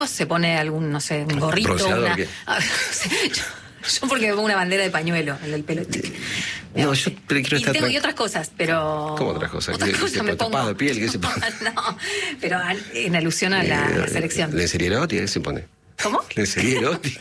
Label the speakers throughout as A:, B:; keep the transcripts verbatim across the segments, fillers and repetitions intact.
A: se pone algún, no sé, un gorrito, una... yo, yo porque me pongo una bandera de pañuelo, el del pelo.
B: No, yo quiero estar...
A: Y tengo y otras cosas, pero...
B: ¿Cómo otras cosas?
A: Otras
B: ¿Qué,
A: cosas
B: ¿qué
A: me pongo...
B: tapado de piel? ¿Qué se pone?
A: No, pero en alusión a la, eh, la selección.
B: ¿Lencería erótica? ¿Qué se pone?
A: ¿Cómo?
B: ¿Lencería erótica?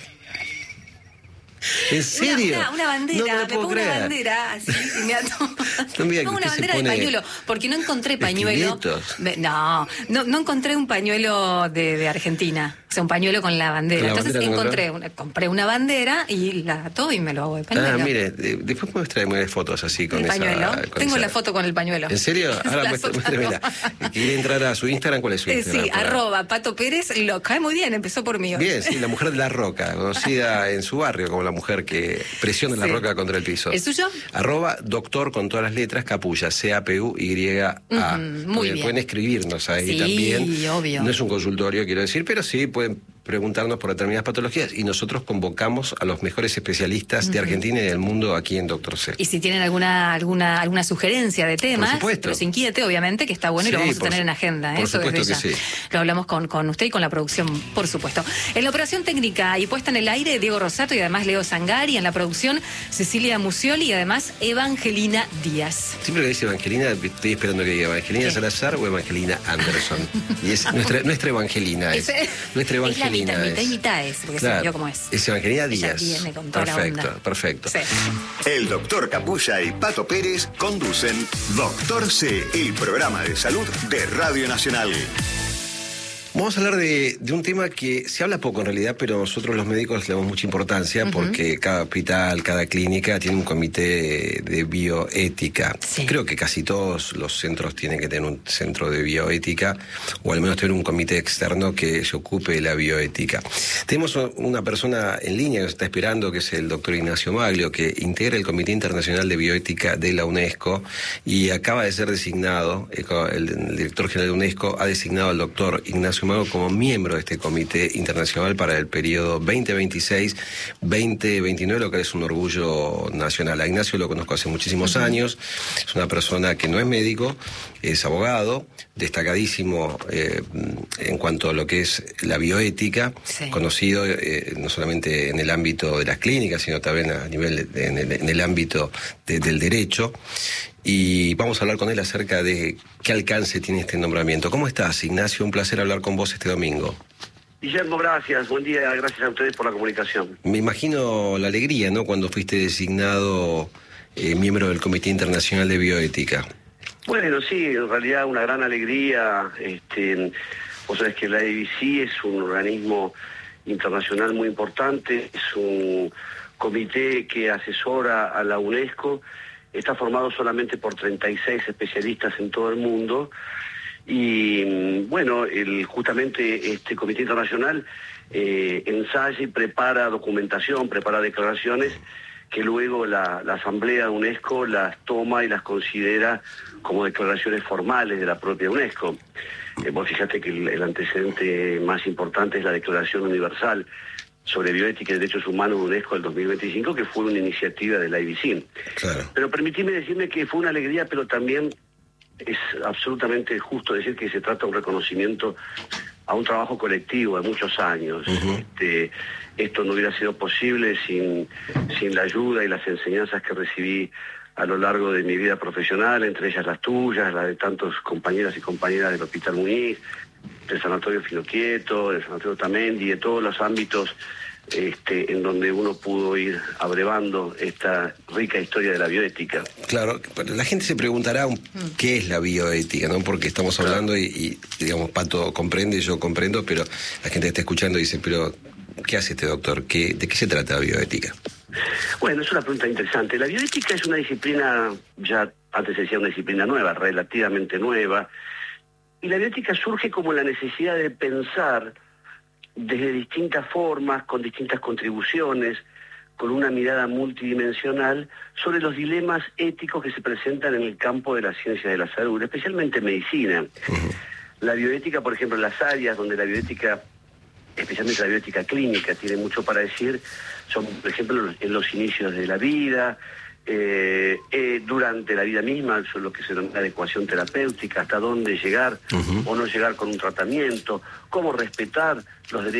B: ¿En serio?
A: Una, una, una bandera,
B: no me,
A: me pongo
B: creer.
A: una bandera así y me ato.
B: No me
A: pongo una bandera de pañuelo, porque no encontré pañuelo. No, no, no encontré un pañuelo de, de Argentina. O sea, un pañuelo con la bandera. Con la Entonces bandera encontré una, compré una bandera y la ato y me lo hago de pañuelo.
B: Ah, mire, después muéstrame fotos así con
A: ¿El
B: esa...
A: pañuelo?
B: Con
A: Tengo
B: esa...
A: la foto con el pañuelo.
B: ¿En serio? Ahora muéstramela. ¿Quiere entrar a su Instagram? ¿Cuál es su Instagram?
A: Sí, arroba Pato Pérez, lo cae muy bien, empezó por mí.
B: Bien, sí, la mujer de la roca, conocida en su barrio como la mujer que presiona sí. la roca contra el piso.
A: ¿El suyo?
B: Arroba doctor con todas las letras, Capulla, C A P U Y A.
A: Mm, muy bien.
B: Pueden escribirnos ahí
A: sí,
B: también.
A: Sí, obvio.
B: No es un consultorio, quiero decir, pero sí pueden preguntarnos por determinadas patologías y nosotros convocamos a los mejores especialistas uh-huh. de Argentina y del mundo aquí en Doctor C.
A: Y si tienen alguna alguna alguna sugerencia de temas, los inquiete, obviamente, que está bueno y sí, lo vamos a tener su, en agenda.
B: Por
A: eso
B: supuesto que sí.
A: Lo hablamos con, con usted y con la producción, por supuesto. En la operación técnica y puesta en el aire, Diego Rosato y además Leo Sangari. En la producción, Cecilia Musioli y además Evangelina Díaz.
B: Siempre que dice Evangelina, estoy esperando que diga Evangelina ¿Qué? Salazar o Evangelina Anderson. Y es nuestra, nuestra Evangelina. Es, es nuestra Evangelina.
A: Es la mitad, mitad y mitad es, porque claro, se vio cómo es.
B: Es Evangelina Díaz.
A: Ella viene con toda
B: perfecto,
A: la onda.
B: perfecto.
A: Sí.
C: El doctor Capulla y Pato Pérez conducen Doctor C, el programa de salud de Radio Nacional.
B: Vamos a hablar de, de un tema que se habla poco en realidad, pero nosotros los médicos le damos mucha importancia uh-huh. porque cada hospital, cada clínica tiene un comité de bioética. Sí. Creo que casi todos los centros tienen que tener un centro de bioética o al menos tener un comité externo que se ocupe de la bioética. Tenemos una persona en línea que nos está esperando, que es el doctor Ignacio Maglio, que integra el Comité Internacional de Bioética de la UNESCO y acaba de ser designado, el, el director general de UNESCO ha designado al doctor Ignacio como miembro de este comité internacional para el periodo veinte veintiséis veinte veintinueve, lo que es un orgullo nacional. A Ignacio lo conozco hace muchísimos uh-huh. años, es una persona que no es médico, es abogado, destacadísimo eh, en cuanto a lo que es la bioética, sí. conocido eh, no solamente en el ámbito de las clínicas, sino también a nivel de, en, el, en el ámbito de, del derecho. Y vamos a hablar con él acerca de qué alcance tiene este nombramiento. ¿Cómo estás, Ignacio? Un placer hablar con vos este domingo.
D: Guillermo, gracias. Buen día. Gracias a ustedes por la comunicación.
B: Me imagino la alegría, ¿no?, cuando fuiste designado eh, miembro del Comité Internacional de Bioética.
D: Bueno, sí, en realidad una gran alegría. Este, vos sabés que la A B C es un organismo internacional muy importante, es un comité que asesora a la UNESCO. Está formado solamente por treinta y seis especialistas en todo el mundo y, bueno, el, justamente este Comité Internacional eh, ensaya y prepara documentación, prepara declaraciones que luego la, la Asamblea de UNESCO las toma y las considera como declaraciones formales de la propia UNESCO. Eh, vos fíjate que el, el antecedente más importante es la Declaración Universal sobre Bioética y Derechos Humanos de UNESCO del dos mil veinticinco, que fue una iniciativa de la A B C.
B: Claro.
D: Pero permitime decirme que fue una alegría, pero también es absolutamente justo decir que se trata de un reconocimiento a un trabajo colectivo de muchos años. Uh-huh. Este, esto no hubiera sido posible sin, sin la ayuda y las enseñanzas que recibí a lo largo de mi vida profesional, entre ellas las tuyas, las de tantos compañeras y compañeras del Hospital Muñiz, del Sanatorio Filoquieto, del Sanatorio Tamendi, de todos los ámbitos este, en donde uno pudo ir abrevando esta rica historia de la bioética.
B: Claro, la gente se preguntará qué es la bioética, ¿no? Porque estamos hablando y, y digamos, Pato comprende, yo comprendo, pero la gente está escuchando y dice, pero ¿qué hace este doctor? ¿Qué, ¿De qué se trata la bioética?
D: Bueno, es una pregunta interesante. La bioética es una disciplina, ya antes se decía una disciplina nueva, relativamente nueva, y la bioética surge como la necesidad de pensar desde distintas formas, con distintas contribuciones, con una mirada multidimensional sobre los dilemas éticos que se presentan en el campo de la ciencia de la salud, especialmente medicina. Uh-huh. La bioética, por ejemplo, en las áreas donde la bioética, especialmente la bioética clínica, tiene mucho para decir, son, por ejemplo, en los inicios de la vida, eh, eh, durante la vida misma, eso es lo que se denomina adecuación terapéutica, hasta dónde llegar uh-huh. o no llegar con un tratamiento, cómo respetar los derechos